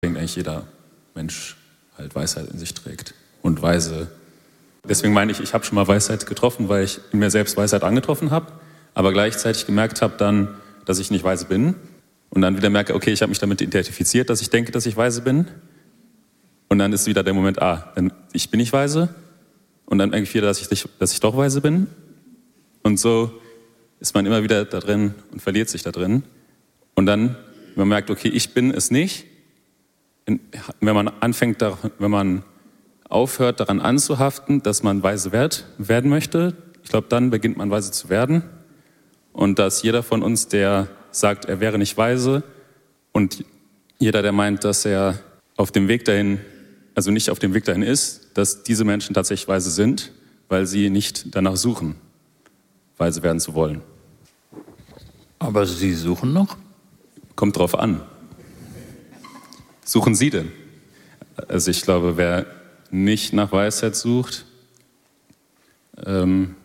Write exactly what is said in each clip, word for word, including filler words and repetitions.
denkt eigentlich jeder Mensch halt Weisheit in sich trägt und weise. Deswegen meine ich, ich habe schon mal Weisheit getroffen, weil ich in mir selbst Weisheit angetroffen habe, aber gleichzeitig gemerkt habe dann, dass ich nicht weise bin und dann wieder merke, okay, ich habe mich damit identifiziert, dass ich denke, dass ich weise bin und dann ist wieder der Moment, ah, ich bin nicht weise und dann merke ich wieder, dass ich, dass ich doch weise bin und so ist man immer wieder da drin und verliert sich da drin und dann, wenn man merkt, okay, ich bin es nicht, wenn man anfängt, wenn man aufhört, daran anzuhaften, dass man weise werd, werden möchte, ich glaube, dann beginnt man weise zu werden. Und dass jeder von uns, der sagt, er wäre nicht weise und jeder, der meint, dass er auf dem Weg dahin, also nicht auf dem Weg dahin ist, dass diese Menschen tatsächlich weise sind, weil sie nicht danach suchen, weise werden zu wollen. Aber Sie suchen noch? Kommt drauf an. Suchen Sie denn? Also ich glaube, wer nicht nach Weisheit sucht, ähm,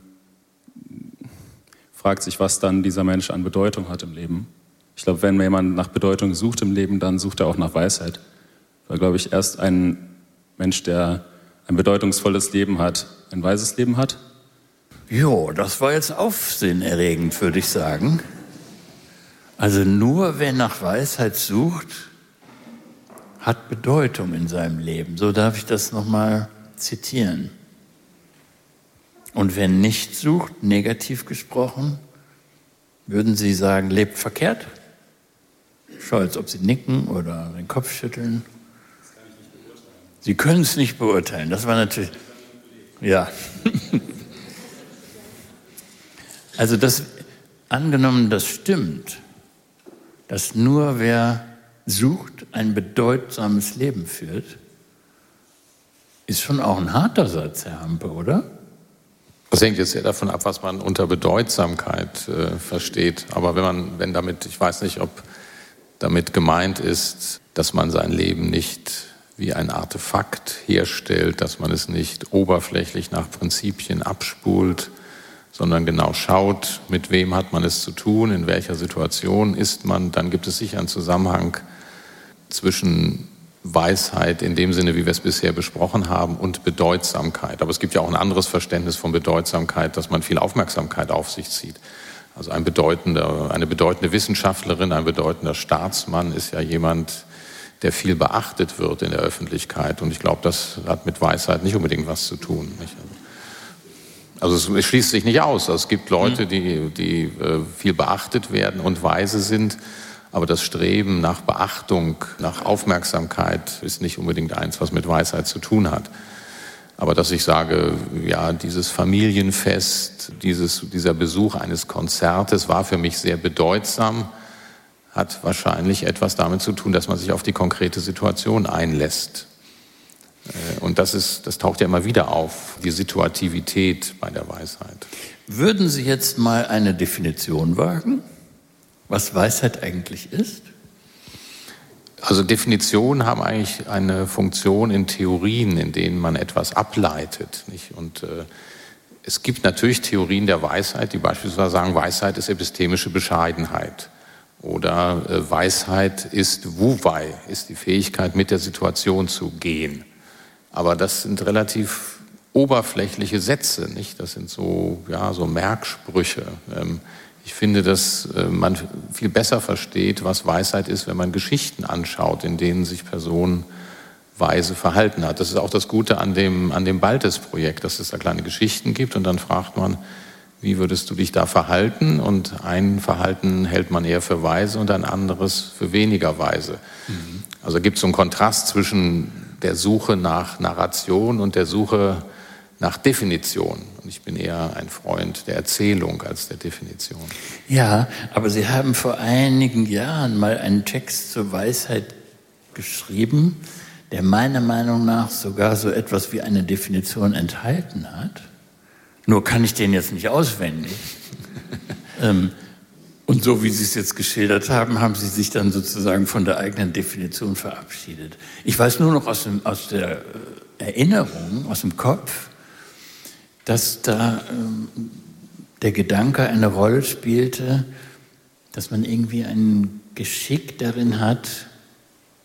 fragt sich, was dann dieser Mensch an Bedeutung hat im Leben. Ich glaube, wenn jemand nach Bedeutung sucht im Leben, dann sucht er auch nach Weisheit. Weil, glaube ich, erst ein Mensch, der ein bedeutungsvolles Leben hat, ein weises Leben hat. Jo, das war jetzt aufsehenerregend, würde ich sagen. Also nur wer nach Weisheit sucht, hat Bedeutung in seinem Leben. So darf ich das nochmal zitieren. Und wer nicht sucht, negativ gesprochen, würden Sie sagen, lebt verkehrt? Scholz, ob Sie nicken oder den Kopf schütteln. Das kann ich nicht beurteilen. Sie können es nicht beurteilen. Das war natürlich... Ja. Also das, angenommen, das stimmt, dass nur wer sucht, ein bedeutsames Leben führt, ist schon auch ein harter Satz, Herr Hampe, oder? Das hängt jetzt sehr davon ab, was man unter Bedeutsamkeit äh, versteht. Aber wenn man, wenn damit, ich weiß nicht, ob damit gemeint ist, dass man sein Leben nicht wie ein Artefakt herstellt, dass man es nicht oberflächlich nach Prinzipien abspult, sondern genau schaut, mit wem hat man es zu tun, in welcher Situation ist man, dann gibt es sicher einen Zusammenhang zwischen Weisheit in dem Sinne, wie wir es bisher besprochen haben, und Bedeutsamkeit. Aber es gibt ja auch ein anderes Verständnis von Bedeutsamkeit, dass man viel Aufmerksamkeit auf sich zieht. Also ein bedeutender, eine bedeutende Wissenschaftlerin, ein bedeutender Staatsmann ist ja jemand, der viel beachtet wird in der Öffentlichkeit. Und ich glaube, das hat mit Weisheit nicht unbedingt was zu tun. Nicht? Also es schließt sich nicht aus. Es gibt Leute, die, die äh, viel beachtet werden und weise sind. Aber das Streben nach Beachtung, nach Aufmerksamkeit ist nicht unbedingt eins, was mit Weisheit zu tun hat. Aber dass ich sage, ja, dieses Familienfest, dieses, dieser Besuch eines Konzertes war für mich sehr bedeutsam, hat wahrscheinlich etwas damit zu tun, dass man sich auf die konkrete Situation einlässt. Und das ist, das taucht ja immer wieder auf, die Situativität bei der Weisheit. Würden Sie jetzt mal eine Definition wagen, was Weisheit eigentlich ist? Also Definitionen haben eigentlich eine Funktion in Theorien, in denen man etwas ableitet, nicht? Und äh, es gibt natürlich Theorien der Weisheit, die beispielsweise sagen, Weisheit ist epistemische Bescheidenheit. Oder äh, Weisheit ist Wuwei, ist die Fähigkeit, mit der Situation zu gehen. Aber das sind relativ oberflächliche Sätze, nicht? Das sind so, ja, so Merksprüche. Ähm, Ich finde, dass man viel besser versteht, was Weisheit ist, wenn man Geschichten anschaut, in denen sich Personen weise verhalten hat. Das ist auch das Gute an dem, an dem Baltes-Projekt, dass es da kleine Geschichten gibt und dann fragt man, wie würdest du dich da verhalten? Und ein Verhalten hält man eher für weise und ein anderes für weniger weise. Mhm. Also gibt es so einen Kontrast zwischen der Suche nach Narration und der Suche nach Definition. Und ich bin eher ein Freund der Erzählung als der Definition. Ja, aber Sie haben vor einigen Jahren mal einen Text zur Weisheit geschrieben, der meiner Meinung nach sogar so etwas wie eine Definition enthalten hat. Nur kann ich den jetzt nicht auswendig. ähm, und so wie Sie es jetzt geschildert haben, haben Sie sich dann sozusagen von der eigenen Definition verabschiedet. Ich weiß nur noch aus, dem, aus der Erinnerung, aus dem Kopf, dass da ähm, der Gedanke eine Rolle spielte, dass man irgendwie ein Geschick darin hat,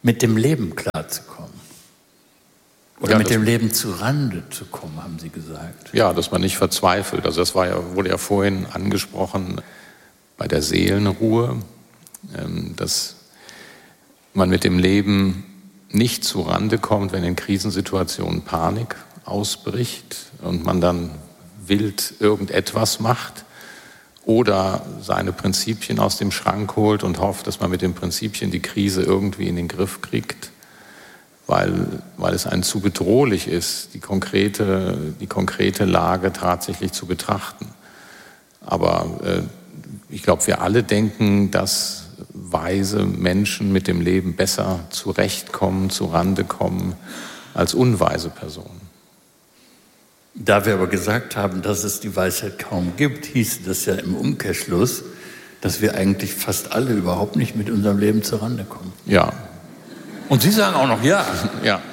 Mit dem Leben klarzukommen. Oder ja, mit dem Leben zu Rande zu kommen, haben Sie gesagt. Ja, dass man nicht verzweifelt. Also das war ja, wurde ja vorhin angesprochen bei der Seelenruhe, dass man mit dem Leben nicht zu Rande kommt, wenn in Krisensituationen Panik ausbricht und man dann wild irgendetwas macht oder seine Prinzipien aus dem Schrank holt und hofft, dass man mit den Prinzipien die Krise irgendwie in den Griff kriegt, weil, weil es einem zu bedrohlich ist, die konkrete, die konkrete Lage tatsächlich zu betrachten. Aber äh, ich glaube, wir alle denken, dass weise Menschen mit dem Leben besser zurechtkommen, zu Rande kommen, als unweise Personen. Da wir aber gesagt haben, dass es die Weisheit kaum gibt, hieß das ja im Umkehrschluss, dass wir eigentlich fast alle überhaupt nicht mit unserem Leben zu Rande kommen. Ja. Und Sie sagen auch noch ja. Ja.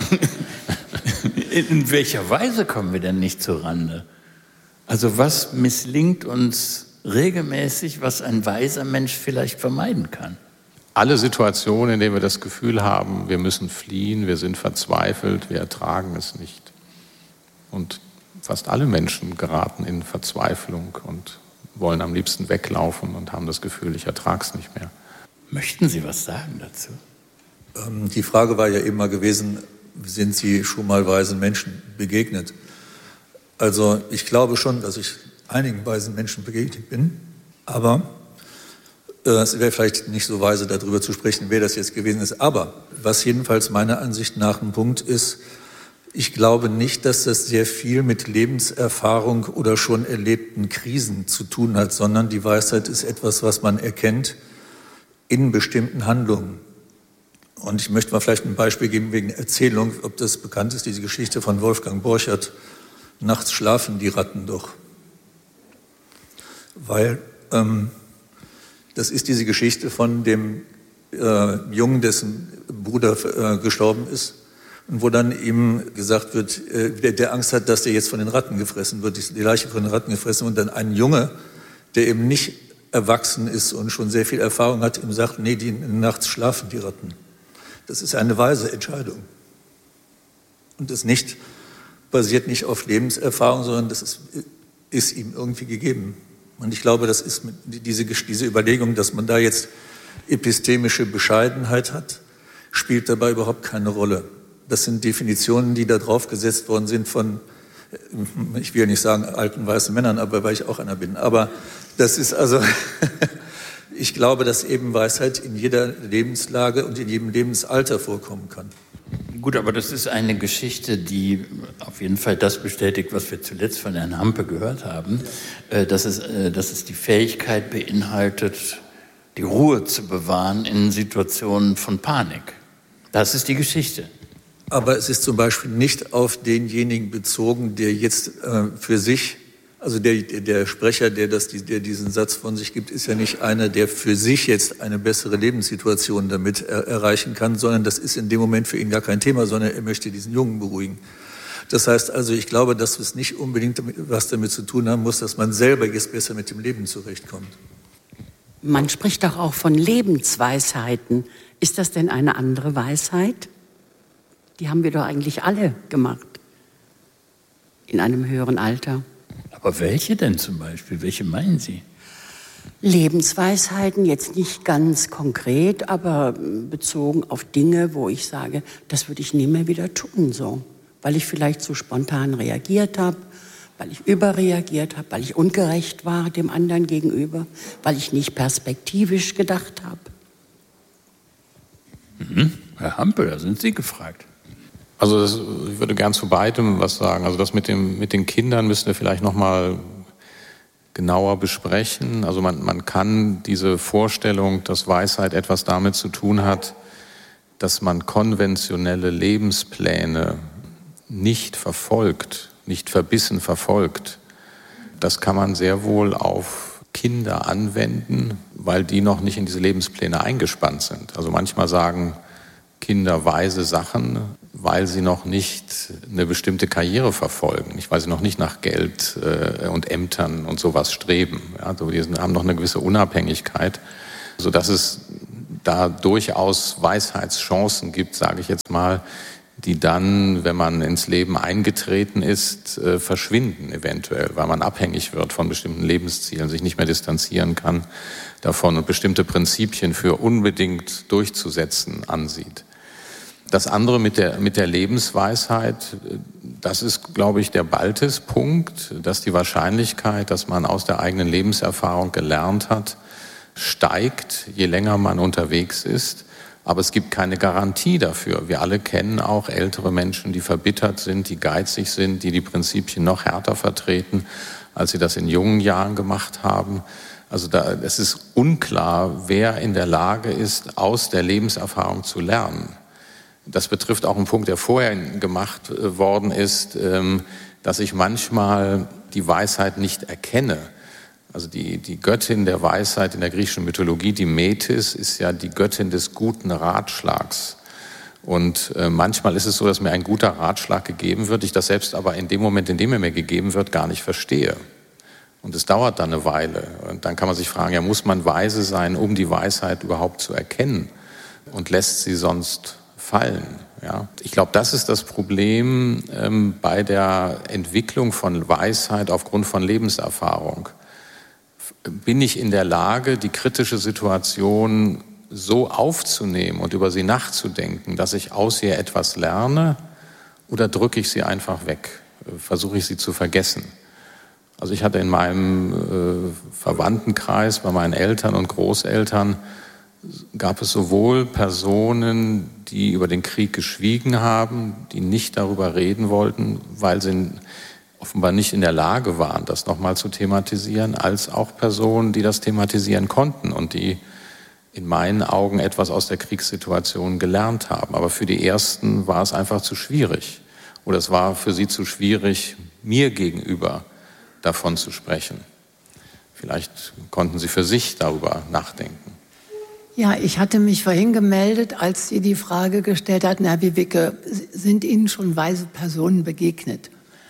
In, in welcher Weise kommen wir denn nicht zu Rande? Also was misslingt uns regelmäßig, was ein weiser Mensch vielleicht vermeiden kann? Alle Situationen, in denen wir das Gefühl haben, wir müssen fliehen, wir sind verzweifelt, wir ertragen es nicht. Und fast alle Menschen geraten in Verzweiflung und wollen am liebsten weglaufen und haben das Gefühl, ich ertrage es nicht mehr. Möchten Sie was sagen dazu? Ähm, die Frage war ja eben mal gewesen, sind Sie schon mal weisen Menschen begegnet? Also ich glaube schon, dass ich einigen weisen Menschen begegnet bin, aber äh, es wäre vielleicht nicht so weise, darüber zu sprechen, wer das jetzt gewesen ist. Aber was jedenfalls meiner Ansicht nach ein Punkt ist, ich glaube nicht, dass das sehr viel mit Lebenserfahrung oder schon erlebten Krisen zu tun hat, sondern die Weisheit ist etwas, was man erkennt in bestimmten Handlungen. Und ich möchte mal vielleicht ein Beispiel geben wegen Erzählung, ob das bekannt ist, diese Geschichte von Wolfgang Borchert, nachts schlafen die Ratten doch. Weil ähm, das ist diese Geschichte von dem äh, Jungen, dessen Bruder äh, gestorben ist. Und wo dann ihm gesagt wird, äh, der, der Angst hat, dass der jetzt von den Ratten gefressen wird, die Leiche von den Ratten gefressen. Und dann ein Junge, der eben nicht erwachsen ist und schon sehr viel Erfahrung hat, ihm sagt, nee, die nachts schlafen die Ratten. Das ist eine weise Entscheidung. Und das nicht, basiert nicht auf Lebenserfahrung, sondern das ist, ist ihm irgendwie gegeben. Und ich glaube, das ist diese, diese Überlegung, dass man da jetzt epistemische Bescheidenheit hat, spielt dabei überhaupt keine Rolle. Das sind Definitionen, die da drauf gesetzt worden sind von, ich will ja nicht sagen alten weißen Männern, aber weil ich auch einer bin. Aber das ist also, ich glaube, dass eben Weisheit in jeder Lebenslage und in jedem Lebensalter vorkommen kann. Gut, aber das ist eine Geschichte, die auf jeden Fall das bestätigt, was wir zuletzt von Herrn Hampe gehört haben, dass es, dass es die Fähigkeit beinhaltet, die Ruhe zu bewahren in Situationen von Panik. Das ist die Geschichte. Aber es ist zum Beispiel nicht auf denjenigen bezogen, der jetzt äh, für sich, also der, der Sprecher, der, das, der diesen Satz von sich gibt, ist ja nicht einer, der für sich jetzt eine bessere Lebenssituation damit er, erreichen kann, sondern das ist in dem Moment für ihn gar kein Thema, sondern er möchte diesen Jungen beruhigen. Das heißt also, ich glaube, dass es nicht unbedingt damit, was damit zu tun haben muss, dass man selber jetzt besser mit dem Leben zurechtkommt. Man spricht doch auch von Lebensweisheiten. Ist das denn eine andere Weisheit? Die haben wir doch eigentlich alle gemacht. In einem höheren Alter. Aber welche denn zum Beispiel? Welche meinen Sie? Lebensweisheiten, jetzt nicht ganz konkret, aber bezogen auf Dinge, wo ich sage, das würde ich nie mehr wieder tun, so. Weil ich vielleicht zu spontan reagiert habe, weil ich überreagiert habe, weil ich ungerecht war dem anderen gegenüber, weil ich nicht perspektivisch gedacht habe. Mhm. Herr Hampe, da sind Sie gefragt. Also das, ich würde gern zu beidem was sagen. Also das mit, dem, mit den Kindern müssen wir vielleicht noch mal genauer besprechen. Also man, man kann diese Vorstellung, dass Weisheit etwas damit zu tun hat, dass man konventionelle Lebenspläne nicht verfolgt, nicht verbissen verfolgt, das kann man sehr wohl auf Kinder anwenden, weil die noch nicht in diese Lebenspläne eingespannt sind. Also manchmal sagen Kinder weise Sachen, weil sie noch nicht eine bestimmte Karriere verfolgen, nicht, weil sie noch nicht nach Geld äh, und Ämtern und sowas streben. Ja, also die sind, haben noch eine gewisse Unabhängigkeit, sodass es da durchaus Weisheitschancen gibt, sage ich jetzt mal, die dann, wenn man ins Leben eingetreten ist, äh, verschwinden eventuell, weil man abhängig wird von bestimmten Lebenszielen, sich nicht mehr distanzieren kann davon und bestimmte Prinzipien für unbedingt durchzusetzen ansieht. Das andere mit der, mit der Lebensweisheit, das ist, glaube ich, der Baltes-Punkt, dass die Wahrscheinlichkeit, dass man aus der eigenen Lebenserfahrung gelernt hat, steigt, je länger man unterwegs ist. Aber es gibt keine Garantie dafür. Wir alle kennen auch ältere Menschen, die verbittert sind, die geizig sind, die die Prinzipien noch härter vertreten, als sie das in jungen Jahren gemacht haben. Also da, es ist unklar, wer in der Lage ist, aus der Lebenserfahrung zu lernen. Das betrifft auch einen Punkt, der vorher gemacht worden ist, dass ich manchmal die Weisheit nicht erkenne. Also die, die Göttin der Weisheit in der griechischen Mythologie, die Metis, ist ja die Göttin des guten Ratschlags. Und äh, manchmal ist es so, dass mir ein guter Ratschlag gegeben wird, ich das selbst aber in dem Moment, in dem er mir gegeben wird, gar nicht verstehe. Und es dauert dann eine Weile. Und dann kann man sich fragen, ja, muss man weise sein, um die Weisheit überhaupt zu erkennen? Und lässt sie sonst fallen? Ja? Ich glaube, das ist das Problem ähm, bei der Entwicklung von Weisheit aufgrund von Lebenserfahrung. Bin ich in der Lage, die kritische Situation so aufzunehmen und über sie nachzudenken, dass ich aus ihr etwas lerne, oder drücke ich sie einfach weg, versuche ich sie zu vergessen? Also ich hatte in meinem äh, Verwandtenkreis, bei meinen Eltern und Großeltern, gab es sowohl Personen, die über den Krieg geschwiegen haben, die nicht darüber reden wollten, weil sie offenbar nicht in der Lage waren, das nochmal zu thematisieren, als auch Personen, die das thematisieren konnten und die in meinen Augen etwas aus der Kriegssituation gelernt haben. Aber für die Ersten war es einfach zu schwierig. Oder es war für sie zu schwierig, mir gegenüber davon zu sprechen. Vielleicht konnten sie für sich darüber nachdenken. Ja, ich hatte mich vorhin gemeldet, als Sie die Frage gestellt hatten, Herr Wiewicke, sind Ihnen schon weise Personen begegnet?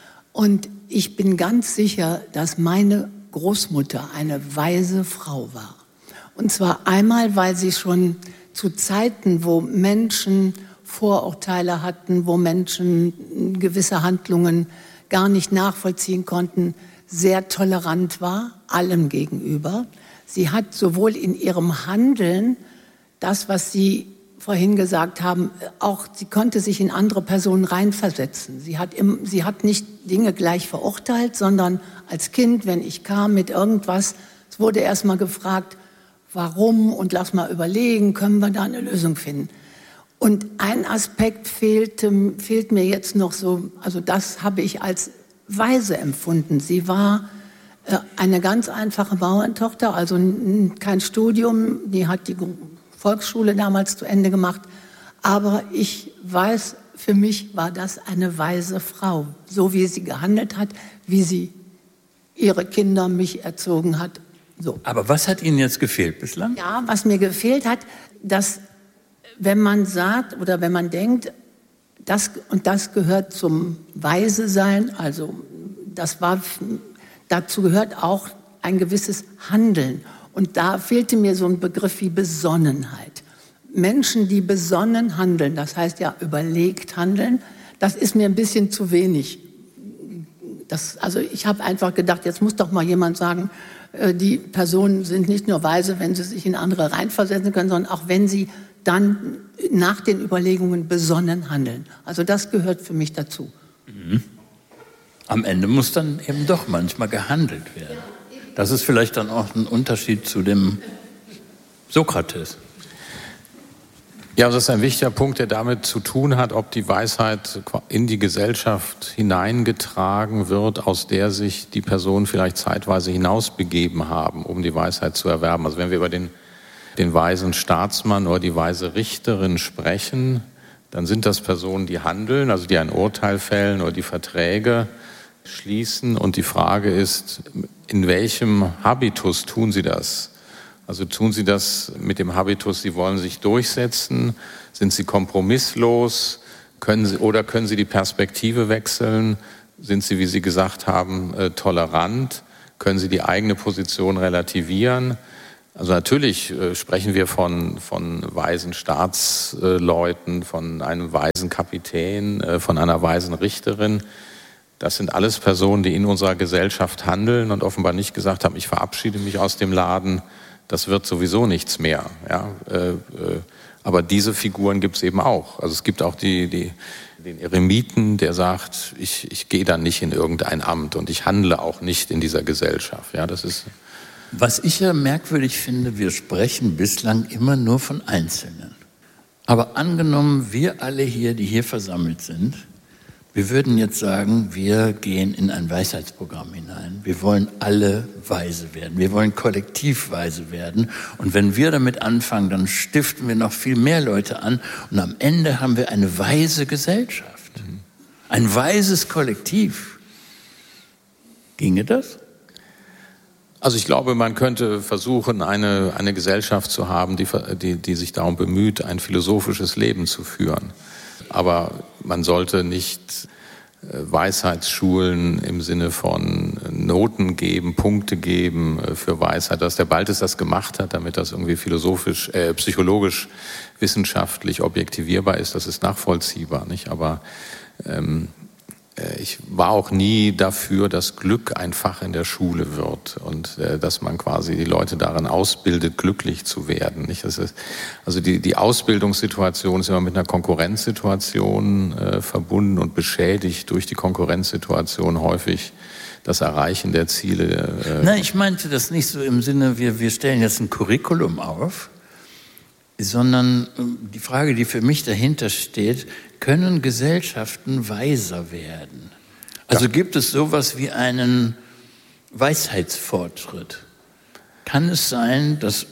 Und ich bin ganz sicher, dass meine Großmutter eine weise Frau war. Und zwar einmal, weil sie schon zu Zeiten, wo Menschen Vorurteile hatten, wo Menschen gewisse Handlungen gar nicht nachvollziehen konnten, sehr tolerant war, allem gegenüber. Sie hat sowohl in ihrem Handeln das, was Sie vorhin gesagt haben, auch sie konnte sich in andere Personen reinversetzen. Sie hat, im, sie hat nicht Dinge gleich verurteilt, sondern als Kind, wenn ich kam mit irgendwas, es wurde erst mal gefragt, warum, und lass mal überlegen, können wir da eine Lösung finden. Und ein Aspekt fehlte, fehlt mir jetzt noch so, also das habe ich als weise empfunden. Sie war äh, eine ganz einfache Bauerntochter, also n, kein Studium, die hat die Volksschule damals zu Ende gemacht. Aber ich weiß, für mich war das eine weise Frau, so wie sie gehandelt hat, wie sie ihre Kinder, mich erzogen hat. So. Aber was hat Ihnen jetzt gefehlt bislang? Ja, was mir gefehlt hat, dass wenn man sagt oder wenn man denkt, das und das gehört zum Weise sein, also das war, dazu gehört auch ein gewisses Handeln. Und da fehlte mir so ein Begriff wie Besonnenheit. Menschen, die besonnen handeln, das heißt ja überlegt handeln, das ist mir ein bisschen zu wenig. Das, also ich habe einfach gedacht, jetzt muss doch mal jemand sagen, die Personen sind nicht nur weise, wenn sie sich in andere reinversetzen können, sondern auch wenn sie dann nach den Überlegungen besonnen handeln. Also das gehört für mich dazu. Mhm. Am Ende muss dann eben doch manchmal gehandelt werden. Das ist vielleicht dann auch ein Unterschied zu dem Sokrates. Ja, das ist ein wichtiger Punkt, der damit zu tun hat, ob die Weisheit in die Gesellschaft hineingetragen wird, aus der sich die Personen vielleicht zeitweise hinausbegeben haben, um die Weisheit zu erwerben. Also wenn wir über den, den weisen Staatsmann oder die weise Richterin sprechen, dann sind das Personen, die handeln, also die ein Urteil fällen oder die Verträge schließen. Und die Frage ist, in welchem Habitus tun sie das? Also tun sie das mit dem Habitus, sie wollen sich durchsetzen? Sind sie kompromisslos? Können sie, oder können sie die Perspektive wechseln? Sind sie, wie Sie gesagt haben, äh, tolerant? Können sie die eigene Position relativieren? Also natürlich äh, sprechen wir von, von weisen Staatsleuten, von einem weisen Kapitän, äh, von einer weisen Richterin. Das sind alles Personen, die in unserer Gesellschaft handeln und offenbar nicht gesagt haben, ich verabschiede mich aus dem Laden, das wird sowieso nichts mehr. Ja? Äh, äh, aber diese Figuren gibt es eben auch. Also es gibt auch die, die, den Eremiten, der sagt, ich, ich gehe da nicht in irgendein Amt und ich handle auch nicht in dieser Gesellschaft. Ja, das ist... Was ich ja merkwürdig finde, wir sprechen bislang immer nur von Einzelnen. Aber angenommen, wir alle hier, die hier versammelt sind, wir würden jetzt sagen, wir gehen in ein Weisheitsprogramm hinein. Wir wollen alle weise werden. Wir wollen kollektiv weise werden. Und wenn wir damit anfangen, dann stiften wir noch viel mehr Leute an. Und am Ende haben wir eine weise Gesellschaft. Ein weises Kollektiv. Ginge das? Also ich glaube, man könnte versuchen, eine, eine Gesellschaft zu haben, die, die, die sich darum bemüht, ein philosophisches Leben zu führen. Aber man sollte nicht Weisheitsschulen im Sinne von Noten geben, Punkte geben für Weisheit. Dass der Baltes das gemacht hat, damit das irgendwie philosophisch, äh, psychologisch, wissenschaftlich objektivierbar ist, das ist nachvollziehbar, nicht? Aber ähm, ich war auch nie dafür, dass Glück ein Fach in der Schule wird und äh, dass man quasi die Leute darin ausbildet, glücklich zu werden. Nicht? Das ist, also die, die Ausbildungssituation ist immer mit einer Konkurrenzsituation äh, verbunden und beschädigt durch die Konkurrenzsituation häufig das Erreichen der Ziele. Äh Nein, ich meinte das nicht so im Sinne, wir, wir stellen jetzt ein Curriculum auf, sondern die Frage, die für mich dahinter steht, können Gesellschaften weiser werden? Also ja. Gibt es sowas wie einen Weisheitsfortschritt? Kann es sein, dass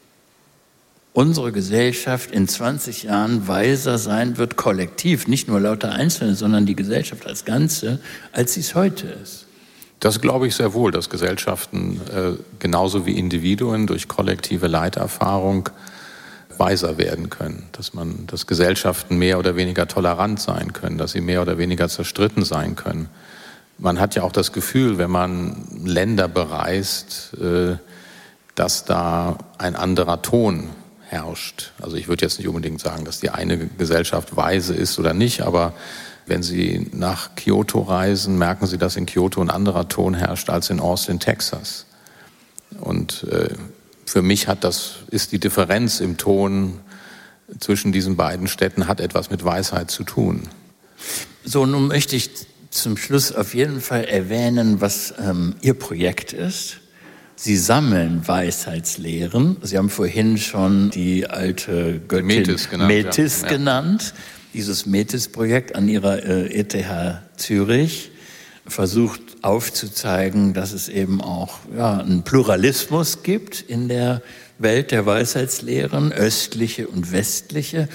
unsere Gesellschaft in zwanzig Jahren weiser sein wird, kollektiv, nicht nur lauter Einzelne, sondern die Gesellschaft als Ganze, als sie es heute ist? Das glaube ich sehr wohl, dass Gesellschaften äh, genauso wie Individuen durch kollektive Leiterfahrung weiser werden können, dass man, dass Gesellschaften mehr oder weniger tolerant sein können, dass sie mehr oder weniger zerstritten sein können. Man hat ja auch das Gefühl, wenn man Länder bereist, dass da ein anderer Ton herrscht. Also ich würde jetzt nicht unbedingt sagen, dass die eine Gesellschaft weise ist oder nicht, aber wenn Sie nach Kyoto reisen, merken Sie, dass in Kyoto ein anderer Ton herrscht als in Austin, Texas. Und äh, für mich hat das, ist die Differenz im Ton zwischen diesen beiden Städten hat etwas mit Weisheit zu tun. So, nun möchte ich zum Schluss auf jeden Fall erwähnen, was ähm, Ihr Projekt ist. Sie sammeln Weisheitslehren. Sie haben vorhin schon die alte Göttin Metis genannt. Metis ja. genannt. Dieses Metis-Projekt an Ihrer äh, E T H Zürich versucht aufzuzeigen, dass es eben auch ja, einen Pluralismus gibt in der Welt der Weisheitslehren, östliche und westliche.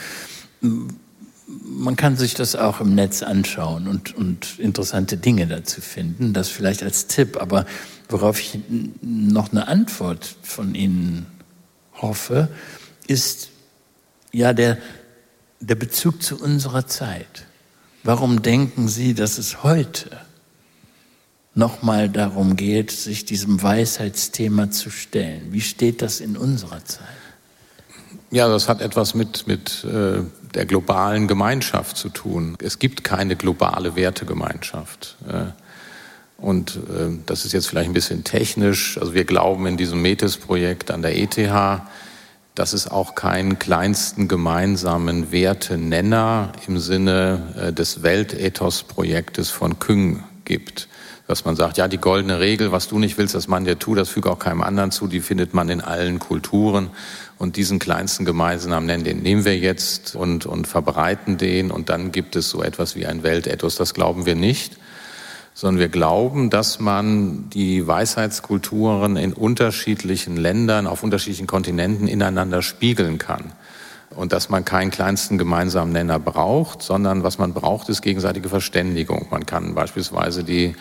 Man kann sich das auch im Netz anschauen und, und interessante Dinge dazu finden, das vielleicht als Tipp. Aber worauf ich noch eine Antwort von Ihnen hoffe, ist ja der, der Bezug zu unserer Zeit. Warum denken Sie, dass es heute nochmal darum geht, sich diesem Weisheitsthema zu stellen? Wie steht das in unserer Zeit? Ja, das hat etwas mit, mit äh, der globalen Gemeinschaft zu tun. Es gibt keine globale Wertegemeinschaft. Äh, und äh, das ist jetzt vielleicht ein bisschen technisch. Also wir glauben in diesem Metis-Projekt an der E T H, dass es auch keinen kleinsten gemeinsamen Wertenenner im Sinne äh, des Weltethos-Projektes von Küng gibt. Dass man sagt, ja, die goldene Regel, was du nicht willst, dass man dir tut, das füge auch keinem anderen zu, die findet man in allen Kulturen. Und diesen kleinsten gemeinsamen Nenner, den nehmen wir jetzt und, und verbreiten den. Und dann gibt es so etwas wie ein Weltethos. Das glauben wir nicht, sondern wir glauben, dass man die Weisheitskulturen in unterschiedlichen Ländern, auf unterschiedlichen Kontinenten ineinander spiegeln kann. Und dass man keinen kleinsten gemeinsamen Nenner braucht, sondern was man braucht, ist gegenseitige Verständigung. Man kann beispielsweise die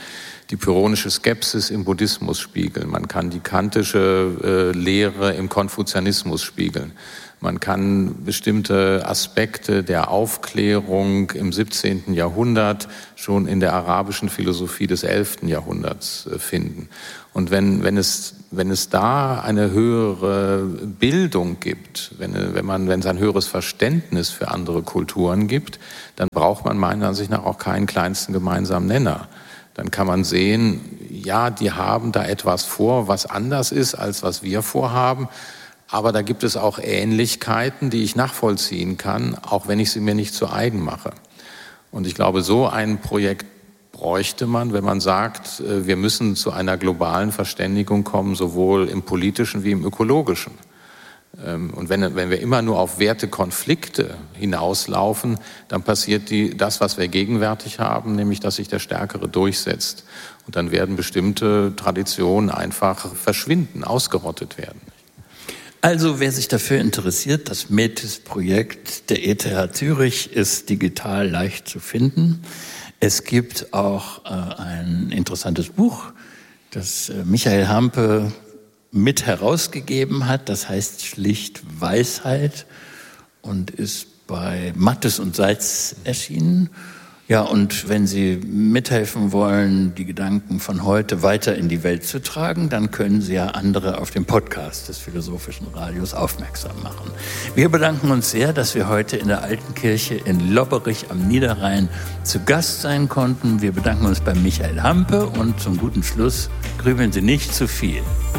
die pyrrhonische Skepsis im Buddhismus spiegeln. Man kann die kantische äh, Lehre im Konfuzianismus spiegeln. Man kann bestimmte Aspekte der Aufklärung im siebzehnten Jahrhundert schon in der arabischen Philosophie des elften Jahrhunderts finden. Und wenn, wenn es, wenn es da eine höhere Bildung gibt, wenn, wenn man, wenn es ein höheres Verständnis für andere Kulturen gibt, dann braucht man meiner Ansicht nach auch keinen kleinsten gemeinsamen Nenner. Dann kann man sehen, ja, die haben da etwas vor, was anders ist, als was wir vorhaben. Aber da gibt es auch Ähnlichkeiten, die ich nachvollziehen kann, auch wenn ich sie mir nicht zu eigen mache. Und ich glaube, so ein Projekt bräuchte man, wenn man sagt, wir müssen zu einer globalen Verständigung kommen, sowohl im politischen wie im ökologischen. Und wenn, wenn wir immer nur auf Wertekonflikte hinauslaufen, dann passiert die, das, was wir gegenwärtig haben, nämlich, dass sich der Stärkere durchsetzt. Und dann werden bestimmte Traditionen einfach verschwinden, ausgerottet werden. Also wer sich dafür interessiert, das Metis-Projekt der E T H Zürich ist digital leicht zu finden. Es gibt auch äh, ein interessantes Buch, das äh, Michael Hampe mit herausgegeben hat. Das heißt schlicht Weisheit und ist bei Mattes und Seitz erschienen. Ja, und wenn Sie mithelfen wollen, die Gedanken von heute weiter in die Welt zu tragen, dann können Sie ja andere auf den Podcast des Philosophischen Radios aufmerksam machen. Wir bedanken uns sehr, dass wir heute in der Alten Kirche in Lobberich am Niederrhein zu Gast sein konnten. Wir bedanken uns bei Michael Hampe und zum guten Schluss grübeln Sie nicht zu viel.